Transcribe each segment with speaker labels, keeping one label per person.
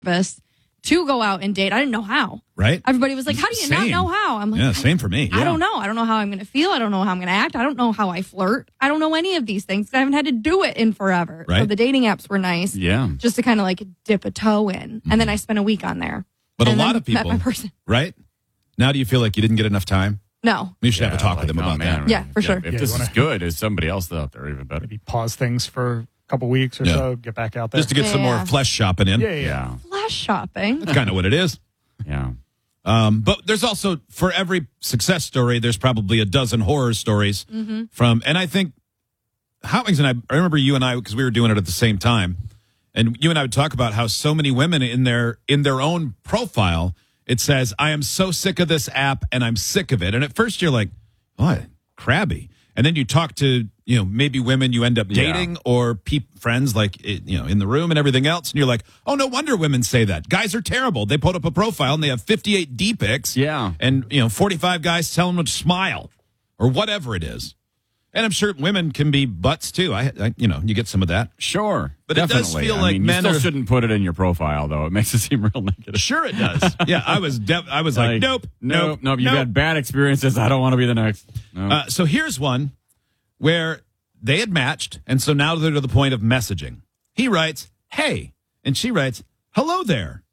Speaker 1: nervous to go out and date. I didn't know how.
Speaker 2: Right.
Speaker 1: Everybody was like, how do you not know how? I'm like,
Speaker 2: yeah, same for me.
Speaker 1: I don't know. I don't know how I'm going to feel. I don't know how I'm going to act. I don't know how I flirt. I don't know any of these things. I haven't had to do it in forever.
Speaker 2: Right.
Speaker 1: So the dating apps were nice.
Speaker 3: Yeah.
Speaker 1: Just to kind of like dip a toe in. And then I spent a week on there.
Speaker 2: But a
Speaker 1: And
Speaker 2: lot
Speaker 1: then
Speaker 2: of people,
Speaker 1: met my person.
Speaker 2: right? Now do you feel like you didn't get enough time?
Speaker 1: No.
Speaker 2: You should have a talk with them
Speaker 3: oh,
Speaker 2: about
Speaker 3: man.
Speaker 2: that.
Speaker 1: Yeah, for sure.
Speaker 3: If
Speaker 4: Yeah,
Speaker 3: this
Speaker 4: you wanna-
Speaker 3: is good, is somebody else out there even better?
Speaker 4: Maybe pause things for a couple weeks or
Speaker 2: Yeah.
Speaker 4: so, get back out there.
Speaker 2: Just to get some
Speaker 1: Yeah.
Speaker 2: more flesh shopping in.
Speaker 4: yeah.
Speaker 3: Yeah.
Speaker 1: Flash shopping.
Speaker 2: That's kind of what it is.
Speaker 3: Yeah.
Speaker 2: But there's also, for every success story, there's probably a dozen horror stories from, and I think Hot Wings and I remember you and I, because we were doing it at the same time, and you and I would talk about how so many women in their own profile, it says, I am so sick of this app and I'm sick of it. And at first you're like, what? Crabby. And then you talk to, maybe women you end up dating or friends like, in the room and everything else. And you're like, oh, no wonder women say that. Guys are terrible. They put up a profile and they have 58 D pics.
Speaker 3: Yeah.
Speaker 2: And, 45 guys tell them to smile or whatever it is. And I'm sure women can be butts too. You get some of that.
Speaker 3: Sure.
Speaker 2: But it does
Speaker 3: definitely.
Speaker 2: feel like
Speaker 3: you
Speaker 2: men
Speaker 3: still
Speaker 2: are-
Speaker 3: shouldn't put it in your profile, though. It makes it seem real negative.
Speaker 2: Sure it does. Yeah, I was like, nope.
Speaker 3: You've had bad experiences. I don't want to be the next. No.
Speaker 2: So here's one where they had matched, and so now they're to the point of messaging. He writes, hey, and she writes, hello there.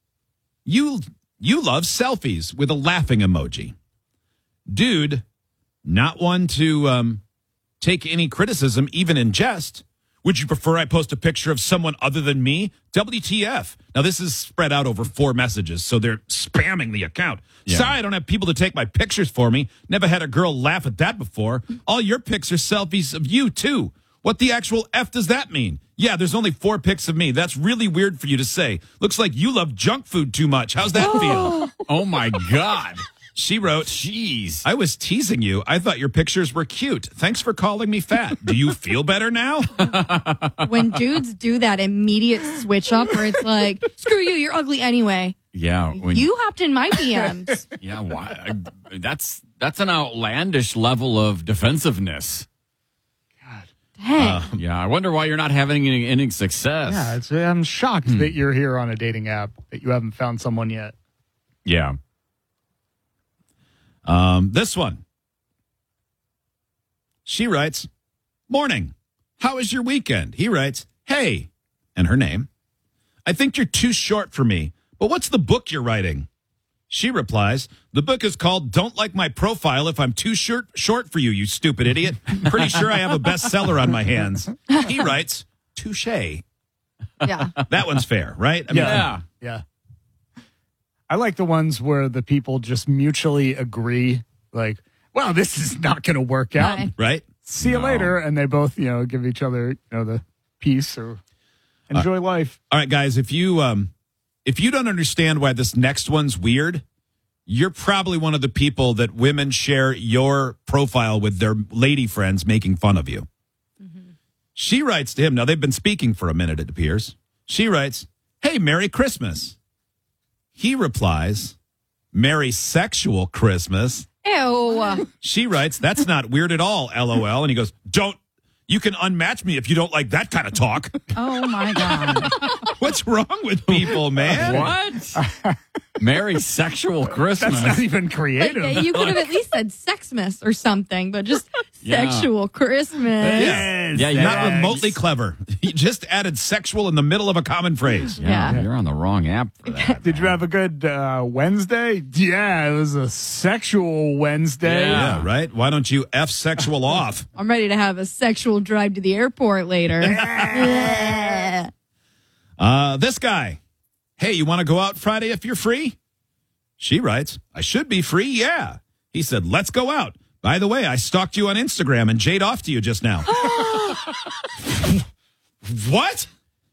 Speaker 2: You love selfies with a laughing emoji. Dude, not one to take any criticism, even in jest. Would you prefer I post a picture of someone other than me? WTF. Now, this is spread out over 4 messages, so they're spamming the account.
Speaker 3: Yeah.
Speaker 2: Sorry, I don't have people to take my pictures for me. Never had a girl laugh at that before. All your pics are selfies of you, too. What the actual F does that mean? Yeah, there's only 4 pics of me. That's really weird for you to say. Looks like you love junk food too much. How's that feel?
Speaker 3: Oh, my God.
Speaker 2: She wrote,
Speaker 3: Jeez.
Speaker 2: I was teasing you. I thought your pictures were cute. Thanks for calling me fat. Do you feel better now?
Speaker 1: When dudes do that immediate switch up where it's like, screw you, you're ugly anyway.
Speaker 3: Yeah.
Speaker 1: You hopped in my DMs.
Speaker 3: Yeah. Why? That's an outlandish level of defensiveness.
Speaker 1: Dang.
Speaker 3: Yeah. I wonder why you're not having any success.
Speaker 4: Yeah, I'm shocked that you're here on a dating app, that you haven't found someone yet.
Speaker 3: Yeah.
Speaker 2: This one. She writes, morning. How was your weekend? He writes, hey, and her name. I think you're too short for me, but what's the book you're writing? She replies, the book is called Don't Like My Profile If I'm Too Short for You, you stupid idiot. Pretty sure I have a bestseller on my hands. He writes, touche.
Speaker 1: Yeah.
Speaker 2: That one's fair, right? I mean,
Speaker 4: Yeah. I like the ones where the people just mutually agree, like, well, this is not going to work out.
Speaker 1: Right.
Speaker 2: Right?
Speaker 4: See you later. And they both, give each other, the peace or enjoy life.
Speaker 2: All right, guys, if you don't understand why this next one's weird, you're probably one of the people that women share your profile with their lady friends making fun of you. Mm-hmm. She writes to him. Now, they've been speaking for a minute, it appears. She writes, hey, Merry Christmas. He replies, Merry Sexual Christmas.
Speaker 1: Ew.
Speaker 2: She writes, that's not weird at all, LOL. And he goes, you can unmatch me if you don't like that kind of talk.
Speaker 1: Oh, my God.
Speaker 2: What's wrong with people, man?
Speaker 3: What? Merry Sexual Christmas.
Speaker 4: That's not even
Speaker 1: Like,
Speaker 4: creative.
Speaker 1: you could have at least said Sexmas or something, but just sexual Christmas.
Speaker 4: Yes,
Speaker 3: Yeah,
Speaker 2: Not
Speaker 4: thanks.
Speaker 2: remotely clever. He just added sexual in the middle of a common phrase.
Speaker 1: Yeah.
Speaker 3: You're on the wrong app for that.
Speaker 4: Did you have a good Wednesday? Yeah, it was a sexual Wednesday.
Speaker 3: Yeah.
Speaker 2: Yeah, right? Why don't you F sexual off?
Speaker 1: I'm ready to have a sexual drive to the airport later.
Speaker 2: This guy. Hey, you want to go out Friday if you're free? She writes, I should be free, yeah. He said, let's go out. By the way, I stalked you on Instagram and jade off to you just now. What?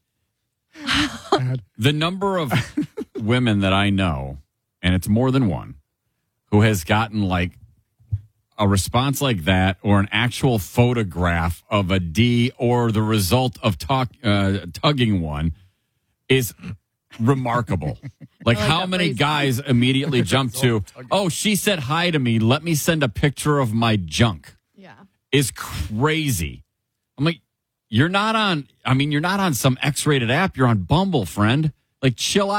Speaker 3: The number of women that I know, and it's more than one, who has gotten like a response like that or an actual photograph of a D or the result of tugging one is remarkable. Like how
Speaker 1: that
Speaker 3: many
Speaker 1: phrase.
Speaker 3: guys immediately jump to, oh, she said hi to me. Let me send a picture of my junk.
Speaker 1: Yeah.
Speaker 3: Is crazy. I'm like, you're not on some X-rated app. You're on Bumble, friend. Like, chill out.